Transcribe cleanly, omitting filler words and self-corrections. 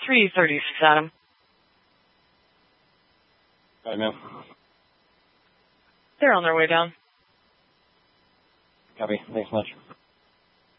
336 Adam. Right, ma'am. They're on their way down. Copy. Thanks much.